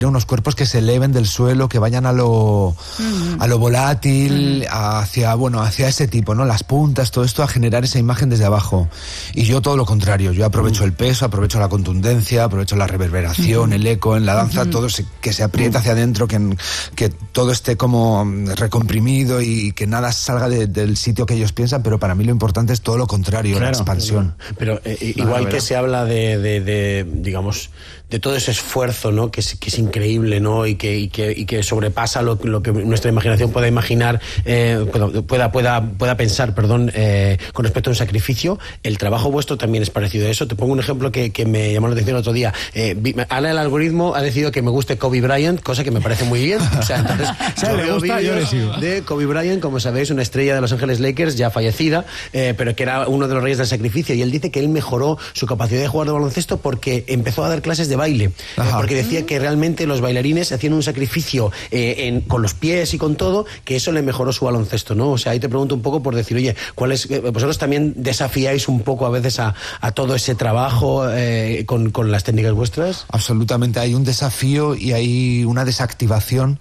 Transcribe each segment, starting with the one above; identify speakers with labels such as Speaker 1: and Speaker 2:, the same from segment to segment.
Speaker 1: unos cuerpos que se eleven del suelo, que vayan a lo volátil, hacia ese tipo, ¿no? Las puntas, todo esto, a generar esa imagen desde abajo. Y yo todo lo contrario, yo aprovecho el peso, aprovecho la contundencia, aprovecho la reverberación, el eco en la danza, todo que se aprieta hacia adentro, que todo esté como recomprimido y que nada salga del sitio que ellos piensan, pero para mí lo importante es todo lo contrario, la expansión.
Speaker 2: Pero igual que se habla de digamos, de todo ese esfuerzo, ¿no? Que es increíble, ¿no? Y que sobrepasa lo que nuestra imaginación pueda imaginar, pueda pensar, con respecto a un sacrificio. El trabajo vuestro también es parecido a eso. Te pongo un ejemplo que me llamó la atención el otro día. Ahora el algoritmo ha decidido que me guste Kobe Bryant, cosa que me parece muy bien. O sea, entonces yo veo vídeos de Kobe Bryant, como sabéis, una estrella de Los Ángeles Lakers, ya fallecida, pero que era uno de los reyes del sacrificio, y él dice que él mejoró su capacidad de jugar de baloncesto porque empezó a dar clases de baile, porque decía que realmente los bailarines hacían un sacrificio con los pies y con todo, que eso le mejoró su baloncesto, ¿no? O sea, ahí te pregunto un poco por decir, oye, vosotros también desafiáis un poco a veces a todo ese trabajo con las técnicas vuestras.
Speaker 1: Absolutamente, hay un desafío y hay una desactivación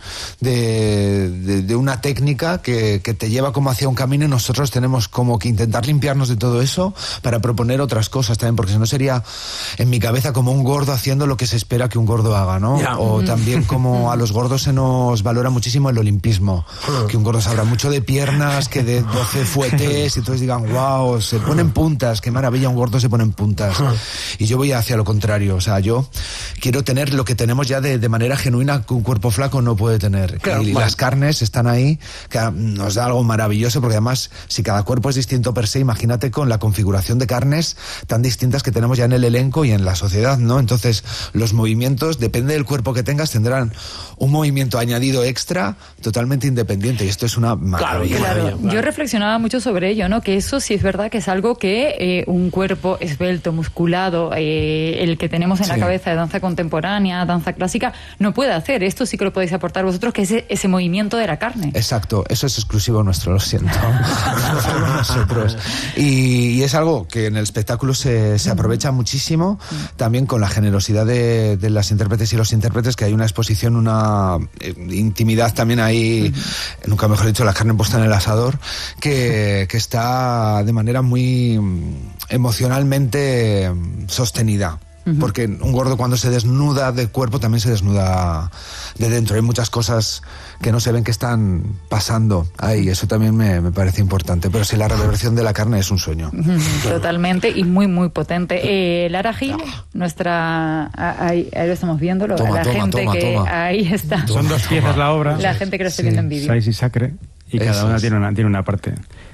Speaker 1: de una técnica que te lleva como hacia un camino, y nosotros tenemos como que intentar limpiarnos de todo eso para proponer otras cosas también, porque si no sería en mi cabeza como un gordo haciendo lo que se espera que un gordo haga, ¿no? Yeah. O también como a los gordos se nos valora muchísimo el olimpismo, que un gordo sabrá mucho de piernas, que de 12 fuetes, y todos digan, wow, se ponen puntas, qué maravilla, un gordo se pone en puntas. Y yo voy hacia lo contrario, o sea, yo quiero tener lo que tenemos ya de manera genuina, que un cuerpo flaco no puede tener. Claro, y las carnes están ahí, que nos da algo maravilloso, porque además, si cada cuerpo es distinto per se, imagínate con la configuración de carnes tan distintas que tenemos ya en el elenco y en la sociedad, ¿no? Entonces, los movimientos, depende del cuerpo que tengas, tendrán un movimiento añadido extra totalmente independiente, y esto es una maravilla.
Speaker 3: Claro. Yo reflexionaba mucho sobre ello, ¿no? Que eso sí es verdad que es algo que un cuerpo esbelto, musculado, el que tenemos en la cabeza de danza contemporánea, danza clásica, no puede hacer. Esto sí que lo podéis aportar vosotros, que es ese movimiento de la carne.
Speaker 1: Exacto, eso es exclusivo nuestro, lo siento. Nosotros. Y es algo que en el espectáculo se aprovecha muchísimo, también con la generosidad de las intérpretes y los intérpretes, que hay una exposición, una intimidad también ahí, nunca mejor dicho, la carne puesta en el asador, que está de manera muy emocionalmente sostenida. Porque un gordo, cuando se desnuda del cuerpo, también se desnuda de dentro. Hay muchas cosas que no se ven que están pasando ahí. Eso también me parece importante. Pero sí, la reversión de la carne es un sueño.
Speaker 3: Totalmente, y muy, muy potente. Lara Gil, nuestra... Ahí lo estamos viendo.
Speaker 1: Toma.
Speaker 3: Ahí está.
Speaker 4: Son dos piezas la obra.
Speaker 3: La gente que lo esté viendo en vídeo.
Speaker 4: Sais y Sacre. Y cada una tiene una parte.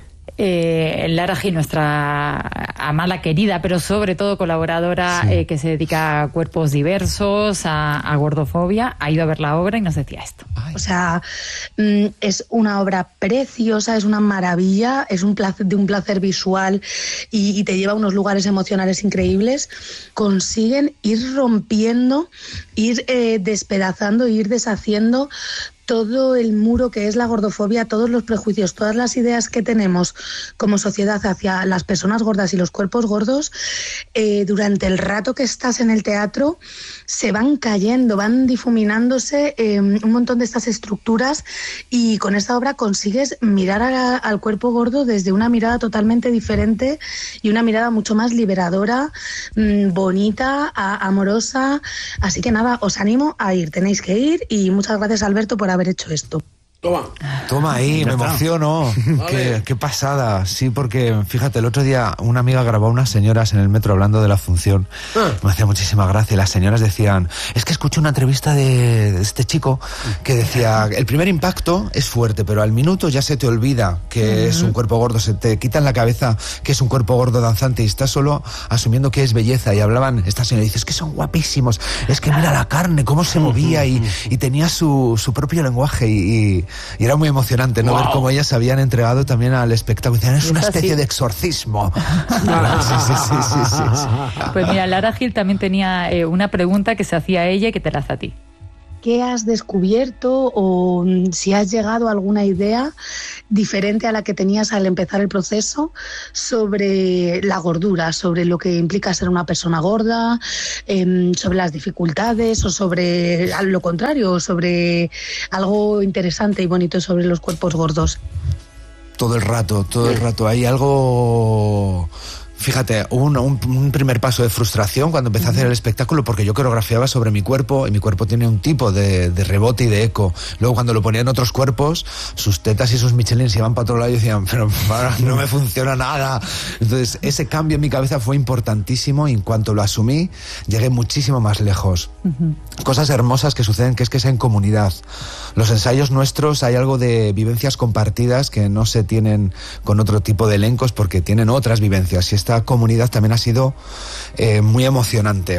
Speaker 3: Lara Gil, nuestra amada querida, pero sobre todo colaboradora, que se dedica a cuerpos diversos, a gordofobia, ha ido a ver la obra y nos decía esto.
Speaker 5: O sea, es una obra preciosa, es una maravilla, es un placer visual y te lleva a unos lugares emocionales increíbles. Consiguen ir rompiendo, ir despedazando, ir deshaciendo todo el muro que es la gordofobia, todos los prejuicios, todas las ideas que tenemos como sociedad hacia las personas gordas y los cuerpos gordos. Durante el rato que estás en el teatro se van cayendo, van difuminándose un montón de estas estructuras, y con esta obra consigues mirar al cuerpo gordo desde una mirada totalmente diferente y una mirada mucho más liberadora, bonita, amorosa. Así que nada, os animo a ir, tenéis que ir, y muchas gracias, Alberto, por haber hecho esto.
Speaker 1: Toma ahí, me emociono. Qué pasada. Sí, porque fíjate, el otro día una amiga grabó a unas señoras en el metro hablando de la función. Me hacía muchísima gracia, y las señoras decían, es que escuché una entrevista de este chico que decía, el primer impacto es fuerte, pero al minuto ya se te olvida que es un cuerpo gordo, se te quita en la cabeza que es un cuerpo gordo danzante, y estás solo asumiendo que es belleza. Y hablaban estas señoras, dices, es que son guapísimos, es que mira la carne, cómo se movía, y tenía su propio lenguaje, y era muy emocionante, ¿no? Ver cómo ellas se habían entregado también al espectáculo. Decían, es una especie de exorcismo. Sí.
Speaker 3: Pues mira, Lara Gil también tenía una pregunta que se hacía a ella y que te la hace a ti.
Speaker 5: qué has descubierto o si has llegado a alguna idea diferente a la que tenías al empezar el proceso sobre la gordura, sobre lo que implica ser una persona gorda, sobre las dificultades o sobre lo contrario, sobre algo interesante y bonito sobre los cuerpos gordos.
Speaker 1: Todo el rato. Hay algo... Fíjate, un primer paso de frustración cuando empecé a hacer el espectáculo, porque yo coreografiaba sobre mi cuerpo y mi cuerpo tiene un tipo de rebote y de eco. Luego cuando lo ponía en otros cuerpos, sus tetas y sus Michelin se iban para otro lado y decían, pero no me funciona nada. Entonces ese cambio en mi cabeza fue importantísimo y en cuanto lo asumí, llegué muchísimo más lejos. Cosas hermosas que suceden, que es en comunidad. Los ensayos nuestros hay algo de vivencias compartidas que no se tienen con otro tipo de elencos porque tienen otras vivencias. Y esta comunidad también ha sido muy emocionante.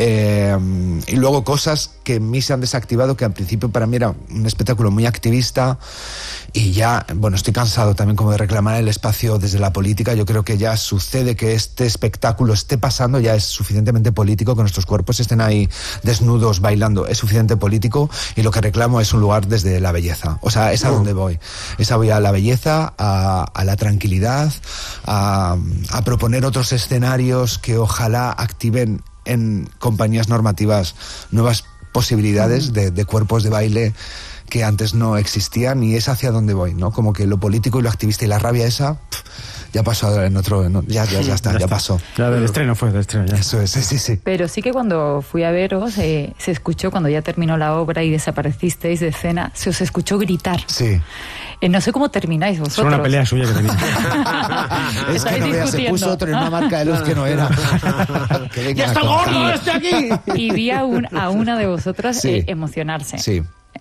Speaker 1: Y luego cosas que en mí se han desactivado, que al principio para mí era un espectáculo muy activista y ya, bueno, estoy cansado también como de reclamar el espacio desde la política. Yo creo que ya sucede que este espectáculo esté pasando, ya es suficientemente político, que nuestros cuerpos estén ahí desnudos bailando, es suficiente político, y lo que reclamo es un lugar desde la belleza. O sea, es a donde voy. Voy a la belleza, a la tranquilidad, a proponer otros escenarios que ojalá activen en compañías normativas nuevas posibilidades de cuerpos de baile que antes no existían, y es hacia donde voy, ¿no? Como que lo político y lo activista y la rabia esa ya pasó en otro, no, ya está, ya pasó.
Speaker 4: Ya del estreno fue, del estreno ya.
Speaker 1: Eso es, sí.
Speaker 3: Pero sí que cuando fui a veros, se escuchó, cuando ya terminó la obra y desaparecisteis de escena, se os escuchó gritar.
Speaker 1: Sí.
Speaker 3: No sé cómo termináis vosotros.
Speaker 4: Es una pelea suya que tenía.
Speaker 1: Es que no veas, se puso otro en una marca de luz que no era.
Speaker 2: ¡Ya está gordo este aquí!
Speaker 3: Y vi a una de vosotras emocionarse.
Speaker 1: Sí.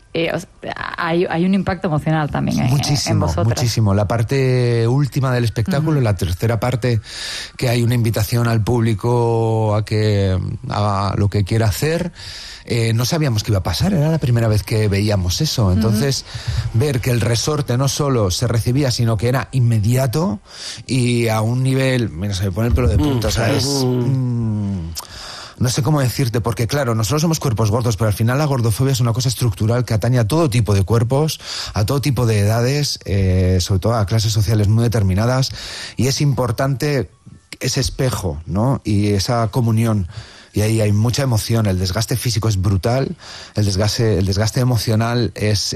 Speaker 3: Hay un impacto emocional también en vosotras.
Speaker 1: Muchísimo. La parte última del espectáculo, la tercera parte, que hay una invitación al público a que haga lo que quiera hacer. No sabíamos qué iba a pasar, era la primera vez que veíamos eso. Entonces, ver que el resorte no solo se recibía, sino que era inmediato y a un nivel... Mira, se me pone el pelo de punta, o sea, es... no sé cómo decirte, porque claro, nosotros somos cuerpos gordos, pero al final la gordofobia es una cosa estructural que atañe a todo tipo de cuerpos, a todo tipo de edades, sobre todo a clases sociales muy determinadas, y es importante ese espejo, ¿no? Y esa comunión. Y ahí hay mucha emoción, el desgaste físico es brutal, el desgaste emocional es,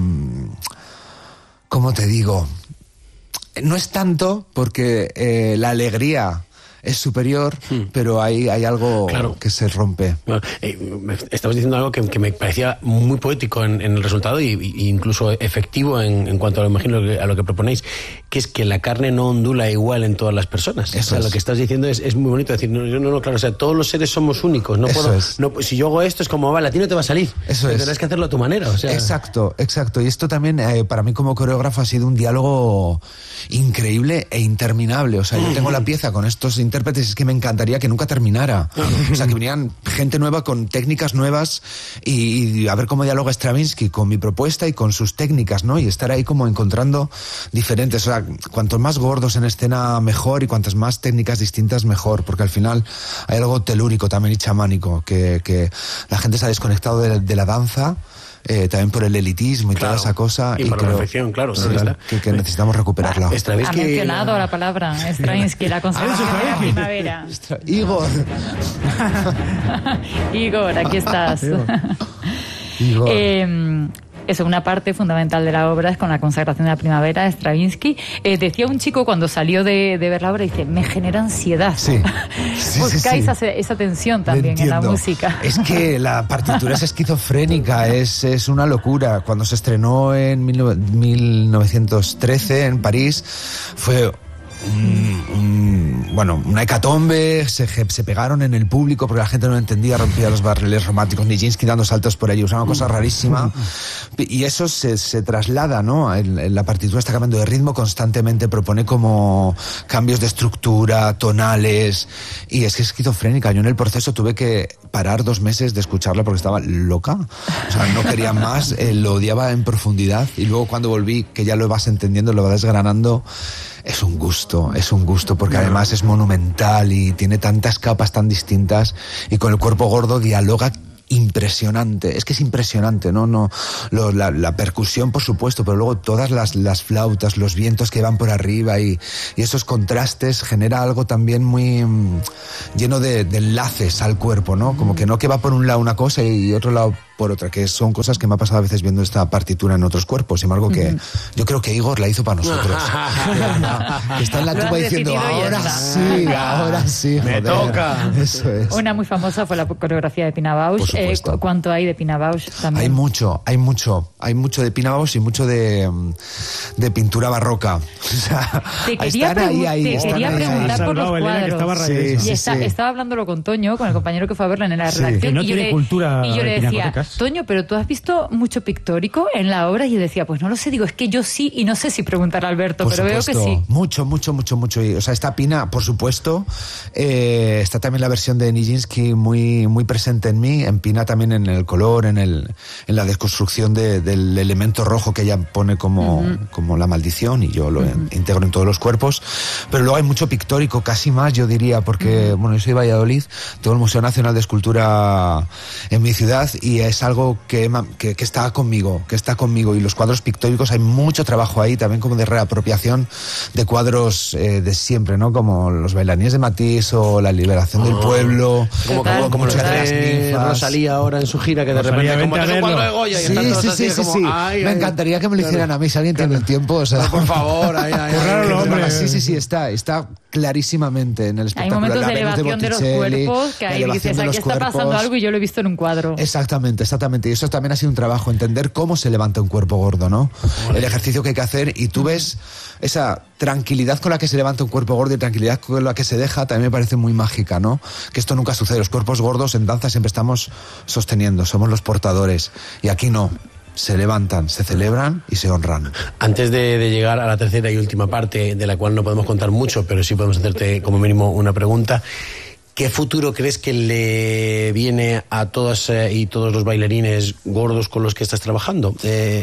Speaker 1: ¿cómo te digo? No es tanto porque la alegría es superior, pero hay algo que se rompe.
Speaker 2: Bueno, estabas diciendo algo que me parecía muy poético en el resultado y incluso efectivo en cuanto a lo que proponéis, que es que la carne no ondula igual en todas las personas.
Speaker 1: Eso
Speaker 2: lo que estás diciendo es muy bonito. Decir, no, claro, o sea, todos los seres somos únicos. No puedo, si yo hago esto es como, vale, a ti no te va a salir.
Speaker 1: Eso es.
Speaker 2: Tendrás que hacerlo a tu manera. O sea.
Speaker 1: Exacto. Y esto también, para mí como coreógrafo, ha sido un diálogo increíble e interminable. O sea, yo tengo la pieza con estos intérpretes, es que me encantaría que nunca terminara. O sea, que vinieran gente nueva con técnicas nuevas y a ver cómo dialoga Stravinsky con mi propuesta y con sus técnicas, ¿no? Y estar ahí como encontrando diferentes. O sea, cuantos más gordos en escena mejor, y cuantas más técnicas distintas mejor, porque al final hay algo telúrico también y chamánico, que la gente se ha desconectado de la danza. También por el elitismo y toda esa cosa,
Speaker 2: y por la perfección, claro,
Speaker 1: que necesitamos recuperarla.
Speaker 3: Ha mencionado la palabra Stravinsky, la consagración de la primavera.
Speaker 1: Igor.
Speaker 3: Igor, aquí estás.
Speaker 1: Igor.
Speaker 3: Eso, una parte fundamental de la obra es con la consagración de la primavera de Stravinsky. Decía un chico cuando salió de ver la obra, dice, me genera ansiedad.
Speaker 1: Sí.
Speaker 3: Buscáis esa tensión también en la música.
Speaker 1: Es que la partitura es esquizofrénica, es una locura. Cuando se estrenó en 1913 en París, fue una hecatombe, se pegaron en el público porque la gente no entendía, rompía los barriles románticos, Nijinsky dando saltos por allí, una cosa rarísima, y eso se traslada, ¿no? La partitura está cambiando de ritmo constantemente, propone como cambios de estructura, tonales, y es que es esquizofrénica. Yo en el proceso tuve que parar 2 meses de escucharla porque estaba loca, o sea, no quería más, lo odiaba en profundidad, y luego cuando volví, que ya lo vas entendiendo, lo vas desgranando, es un gusto, porque además es monumental y tiene tantas capas tan distintas, y con el cuerpo gordo dialoga impresionante. Es que es impresionante, ¿no? La percusión, por supuesto, pero luego todas las flautas, los vientos que van por arriba y esos contrastes genera algo también muy lleno de enlaces al cuerpo, ¿no? Como que no que va por un lado una cosa y otro lado por otra, que son cosas que me ha pasado a veces viendo esta partitura en otros cuerpos. Sin embargo, que yo creo que Igor la hizo para nosotros. Que está en la tumba diciendo, ahora sí,
Speaker 2: me toca.
Speaker 1: Eso es.
Speaker 3: Una muy famosa fue la coreografía de Pina Bausch. ¿Cuánto hay de Pina Bausch también?
Speaker 1: Hay mucho de Pina Bausch y mucho de pintura barroca. O sea,
Speaker 3: te quería preguntar por los cuadros. Estaba hablándolo con Toño, con el compañero que fue a verla en la redacción.
Speaker 4: Que no tiene cultura.
Speaker 3: Y yo le decía, Toño, pero tú has visto mucho pictórico en la obra, y yo decía, pues no lo sé, digo, es que yo sí, y no sé si preguntar a Alberto, pero veo que sí.
Speaker 1: Mucho. O sea, está Pina, por supuesto, está también la versión de Nijinsky muy, muy presente en mí, en Pina también en el color, en la desconstrucción del elemento rojo que ella pone como la maldición, y yo lo integro en todos los cuerpos, pero luego hay mucho pictórico, casi más, yo diría, porque, bueno, yo soy de Valladolid, tengo el Museo Nacional de Escultura en mi ciudad, y es algo que está conmigo, y los cuadros pictóricos, hay mucho trabajo ahí también como de reapropiación de cuadros de siempre, ¿no? Como los bailarines de Matisse o la liberación del pueblo,
Speaker 2: como los que hace Rosalía ahora en su gira, que de repente como es un cuadro de Goya y están todos así como,
Speaker 1: me encantaría que me lo hicieran a mí, si alguien tiene el tiempo, o sea,
Speaker 2: por favor,
Speaker 1: sí, está clarísimamente en el espectáculo.
Speaker 3: Hay momentos de elevación de los cuerpos que ahí dices, aquí está pasando algo y yo lo he visto en un cuadro.
Speaker 1: Exactamente. Y eso también ha sido un trabajo, entender cómo se levanta un cuerpo gordo, ¿no? El ejercicio que hay que hacer, y tú ves esa tranquilidad con la que se levanta un cuerpo gordo y tranquilidad con la que se deja, también me parece muy mágica, ¿no? Que esto nunca sucede. Los cuerpos gordos en danza siempre estamos sosteniendo, somos los portadores, y aquí no. Se levantan, se celebran y se honran.
Speaker 2: Antes de llegar a la tercera y última parte, de la cual no podemos contar mucho, pero sí podemos hacerte como mínimo una pregunta. ¿Qué futuro crees que le viene a todas y todos los bailarines gordos con los que estás trabajando?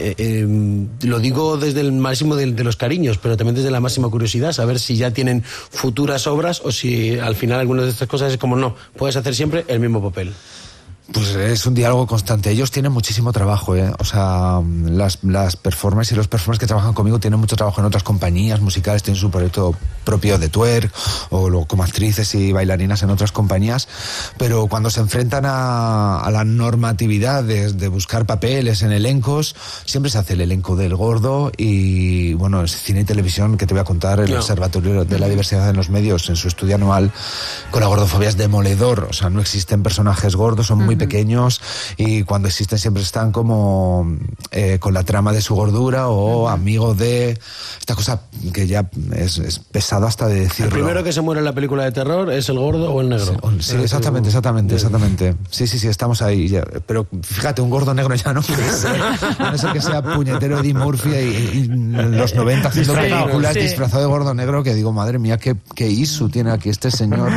Speaker 2: Lo digo desde el máximo de los cariños, pero también desde la máxima curiosidad, saber si ya tienen futuras obras o si al final algunas de estas cosas es como, no, puedes hacer siempre el mismo papel.
Speaker 1: Pues es un diálogo constante. Ellos tienen muchísimo trabajo, ¿eh? O sea, las performers y los performers que trabajan conmigo tienen mucho trabajo en otras compañías musicales, tienen su proyecto propio de twerk, o luego como actrices y bailarinas en otras compañías, pero cuando se enfrentan a la normatividad de buscar papeles en elencos, siempre se hace el elenco del gordo. Y bueno, es cine y televisión, que te voy a contar, el Observatorio de la Diversidad en los Medios, en su estudio anual con la gordofobia, es demoledor. O sea, no existen personajes gordos, son muy pequeños, y cuando existen siempre están como con la trama de su gordura o amigo de esta cosa que ya es pesado hasta de decirlo.
Speaker 2: ¿El primero que se muere en la película de terror es el gordo o el negro?
Speaker 1: Sí, exactamente. Sí, estamos ahí ya. Pero fíjate, un gordo negro ya no puede ser, a no ser que sea puñetero Eddie Murphy y en los 90 haciendo películas disfrazado de gordo negro, que digo, madre mía, qué isu tiene aquí este señor.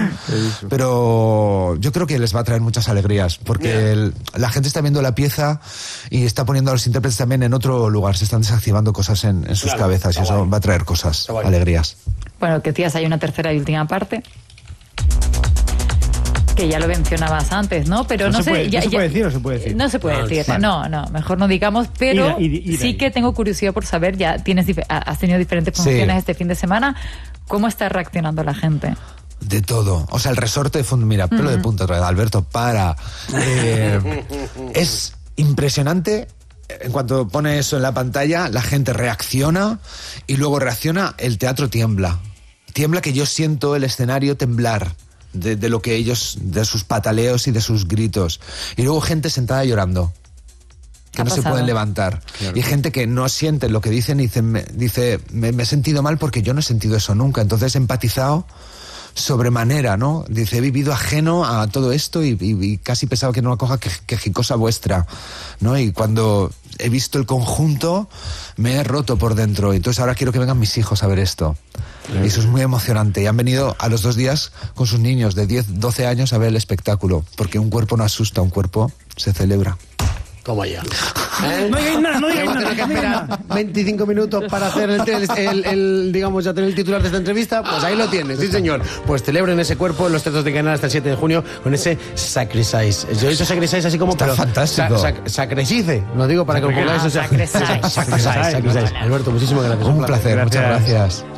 Speaker 1: Pero yo creo que les va a traer muchas alegrías, porque la gente está viendo la pieza y está poniendo a los intérpretes también en otro lugar, se están desactivando cosas en sus cabezas, y eso va a traer cosas, alegrías.
Speaker 3: Bueno, que decías, hay una tercera y última parte, que ya lo mencionabas antes, ¿no? Pero no sé...
Speaker 4: ¿No se puede decir o se puede decir?
Speaker 3: No se puede decir, vale. No, mejor no digamos, pero sí que tengo curiosidad por saber, ya has tenido diferentes funciones este fin de semana, ¿cómo está reaccionando la gente?
Speaker 1: De todo. O sea, el resorte de fondo, mira, pelo de punta otra vez, Alberto, para. Es impresionante. En cuanto pone eso en la pantalla, la gente reacciona, y luego reacciona, el teatro tiembla. Tiembla, que yo siento el escenario temblar de lo que ellos, de sus pataleos y de sus gritos. Y luego gente sentada llorando, que no se pueden levantar. Claro. Y gente que no siente lo que dicen y dice, me he sentido mal porque yo no he sentido eso nunca. Entonces he empatizado sobremanera, ¿no? Dice, he vivido ajeno a todo esto y casi pensaba que no una cosa quejicosa vuestra, ¿no? Y cuando he visto el conjunto, me he roto por dentro. Entonces ahora quiero que vengan mis hijos a ver esto. Y eso es muy emocionante. Y han venido a los 2 días con sus niños de 10, 12 años a ver el espectáculo. Porque un cuerpo no asusta, un cuerpo se celebra.
Speaker 2: Toma ya.
Speaker 4: No digáis nada, no digáis
Speaker 2: Vamos a
Speaker 4: nada.
Speaker 2: tener que esperar 25 minutos para hacer digamos, ya tener el titular de esta entrevista. Pues ahí lo tienes, sí señor. Pues celebren ese cuerpo en los teatros de Canal hasta el 7 de junio con ese Sacrifice. Yo he dicho Sacrifice así como...
Speaker 1: Está fantástico.
Speaker 2: Sacrifice, lo digo para que lo pongáis. Sacrifice. Alberto, muchísimas gracias.
Speaker 1: Un placer, muchas gracias.